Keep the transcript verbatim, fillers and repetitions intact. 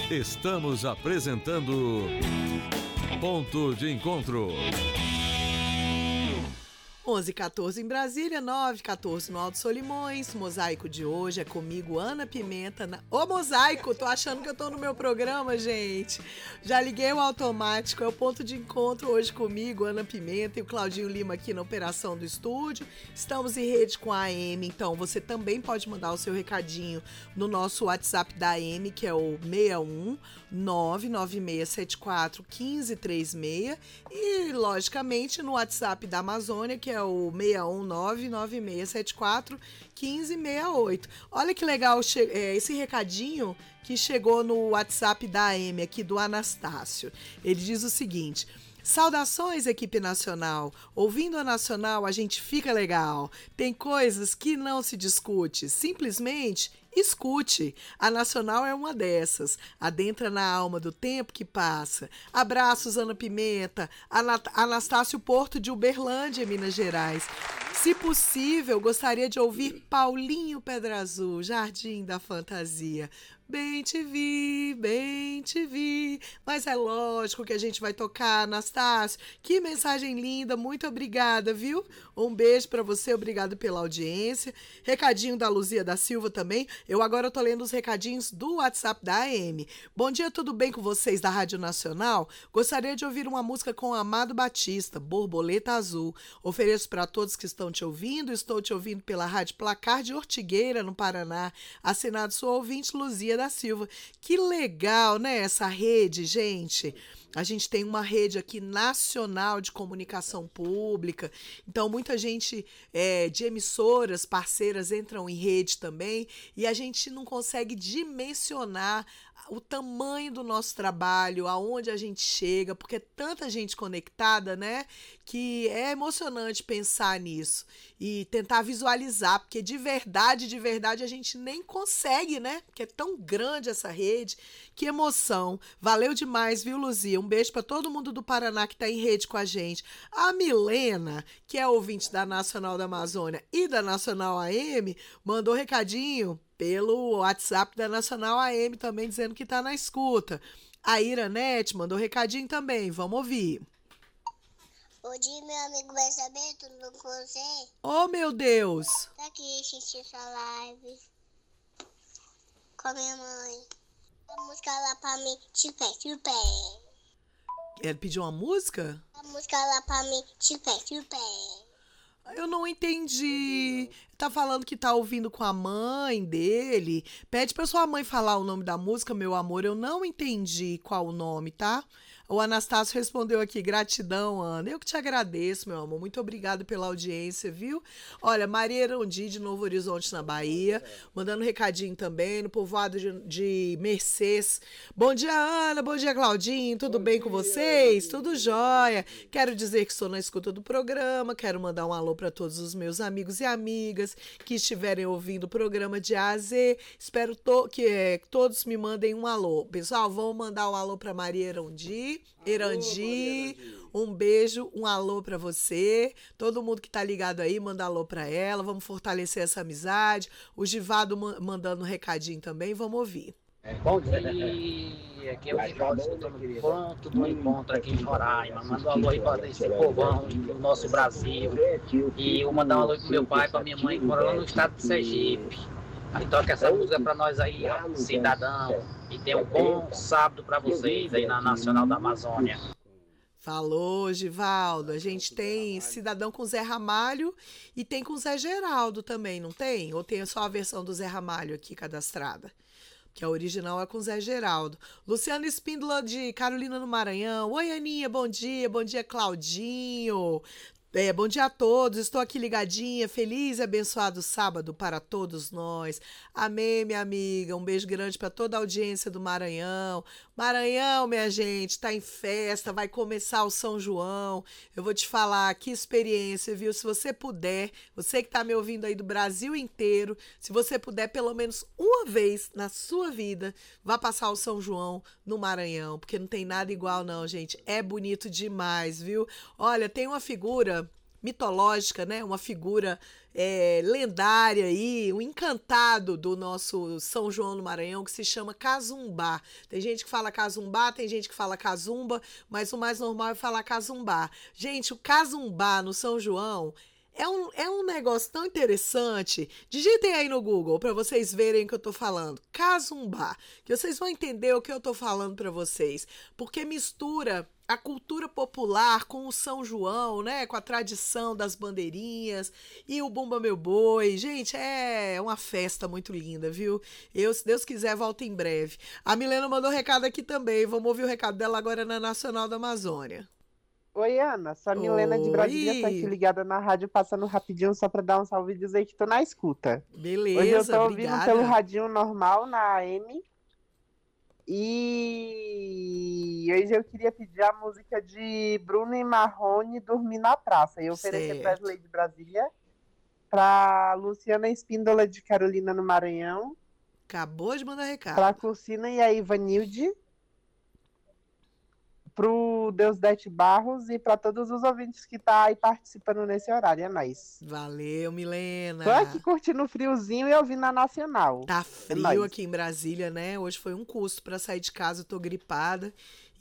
Estamos apresentando Ponto de Encontro. onze e quatorze em Brasília, nove e quatorze no Alto Solimões. Mosaico de hoje é comigo, Ana Pimenta. Na... Ô, Mosaico, tô achando que eu tô no meu programa, gente. Já liguei o automático, é o Ponto de Encontro hoje comigo, Ana Pimenta e o Claudinho Lima aqui na operação do estúdio. Estamos em rede com a A M, então você também pode mandar o seu recadinho no nosso WhatsApp da A M, que é o seis um nove nove seis sete quatro um cinco três seis, e logicamente no WhatsApp da Amazônia, que é o seis um nove nove seis sete quatro um cinco seis oito. Olha que legal esse recadinho que chegou no WhatsApp da A M aqui do Anastácio. Ele diz o seguinte: saudações, equipe nacional. Ouvindo a Nacional, a gente fica legal. Tem coisas que não se discute, simplesmente escute. A Nacional é uma dessas. Adentra na alma do tempo que passa. Abraços, Ana Pimenta. Anat- Anastácio Porto de Uberlândia, Minas Gerais. Se possível, gostaria de ouvir Paulinho Pedra Azul, Jardim da Fantasia. Bem te vi, bem te vi. Mas é lógico que a gente vai tocar, Anastácio. Que mensagem linda, muito obrigada, viu? Um beijo pra você, obrigado pela audiência. Recadinho da Luzia da Silva também. Eu agora tô lendo os recadinhos do WhatsApp da A M. Bom dia, tudo bem com vocês da Rádio Nacional? Gostaria de ouvir uma música com Amado Batista, Borboleta Azul. Ofereço para todos que estão te ouvindo. Estou te ouvindo pela Rádio Placar de Ortigueira, no Paraná. Assinado sua ouvinte, Luzia da Silva. Que legal, né, essa rede, gente. A gente tem uma rede aqui nacional de comunicação pública, então muita gente é, de emissoras parceiras entram em rede também, e a gente não consegue dimensionar o tamanho do nosso trabalho, aonde a gente chega, porque é tanta gente conectada, né, que é emocionante pensar nisso e tentar visualizar, porque de verdade, de verdade a gente nem consegue, né, porque é tão grande essa rede. Que emoção, valeu demais, viu, Luzia? Um beijo para todo mundo do Paraná que está em rede com a gente. A Milena, que é ouvinte da Nacional da Amazônia e da Nacional A M, mandou recadinho pelo WhatsApp da Nacional A M também, dizendo que está na escuta. A Iranete mandou recadinho também, vamos ouvir. Bom dia, meu amigo, vai saber tudo bom com você? Oh, meu Deus! Tô aqui assistindo sua live com a minha mãe. A música lá pra mim, de pé, de pé. Ele pediu uma música? A música lá pra mim, de pé, de pé. Eu não entendi. Tá falando que tá ouvindo com a mãe dele. Pede pra sua mãe falar o nome da música, meu amor. Eu não entendi qual o nome, tá? O Anastácio respondeu aqui, gratidão, Ana. Eu que te agradeço, meu amor. Muito obrigado pela audiência, viu? Olha, Maria Erondi, de Novo Horizonte, na Bahia, mandando um recadinho também, no povoado de, de Mercês. Bom dia, Ana. Bom dia, Claudinho. Tudo bom bem dia, com vocês? Dia. Tudo jóia. Quero dizer que estou na escuta do programa. Quero mandar um alô para todos os meus amigos e amigas que estiverem ouvindo o programa de A a Z. Espero to- que é, todos me mandem um alô. Pessoal, vamos mandar um alô para Maria Erondi. Erandi, um beijo, um alô pra você. Todo mundo que tá ligado aí, manda alô pra ela. Vamos fortalecer essa amizade. O Givado mandando um recadinho também, vamos ouvir. Bom dia, aqui é o Givado, escutando o Ponto do Encontro aqui em Roraima. Manda um alô aí pra esse povão do nosso Brasil. E eu mandar um alô pro meu pai, pra minha mãe, que mora lá no estado de Sergipe. Aí toca essa música pra nós aí, ó, cidadão. E tenha um bom sábado pra vocês aí na Nacional da Amazônia. Falou, Givaldo. A gente tem Cidadão com Zé Ramalho e tem com Zé Geraldo também, não tem? Ou tem só a versão do Zé Ramalho aqui cadastrada? Que a original é com Zé Geraldo. Luciano Espíndola, de Carolina, no Maranhão. Oi, Aninha, bom dia. Bom dia, Claudinho. É, bom dia a todos, estou aqui ligadinha, feliz e abençoado sábado para todos nós. Amém, minha amiga, um beijo grande para toda a audiência do Maranhão. Maranhão, minha gente, está em festa, vai começar o São João. Eu vou te falar, que experiência, viu? Se você puder, você que está me ouvindo aí do Brasil inteiro, se você puder pelo menos uma vez na sua vida, vá passar o São João no Maranhão, porque não tem nada igual não, gente. É bonito demais, viu? Olha, tem uma figura mitológica, né? Uma figura é, lendária aí, um encantado do nosso São João do Maranhão, que se chama Cazumbá. Tem gente que fala Cazumbá, tem gente que fala Cazumba, mas o mais normal é falar Cazumbá. Gente, o Cazumbá no São João é um, é um negócio tão interessante. Digitem aí no Google para vocês verem o que eu tô falando. Cazumbá, que vocês vão entender o que eu tô falando para vocês, porque mistura a cultura popular com o São João, né? Com a tradição das bandeirinhas e o Bumba Meu Boi. Gente, é uma festa muito linda, viu? Eu, se Deus quiser, volto em breve. A Milena mandou recado aqui também. Vamos ouvir o recado dela agora na Nacional da Amazônia. Oi, Ana. Sou a Milena de Brasília, tô aqui ligada na rádio, passando rapidinho só pra dar um salve e dizer que tô na escuta. Beleza, Hoje eu tô ouvindo obrigada. pelo radinho normal na A M. E hoje eu queria pedir a música de Bruno e Marrone, Dormir na Praça. E oferecer pra Wesley de Brasília, pra Luciana Espíndola de Carolina no Maranhão. Acabou de mandar recado. Pra Cursina e a Ivanilde. Pro Deusdete Barros e para todos os ouvintes que tá aí participando nesse horário, é nóis. Valeu, Milena. Tô aqui curtindo o friozinho e ouvindo a Nacional. Tá frio é aqui em Brasília, né? Hoje foi um custo para sair de casa, eu tô gripada.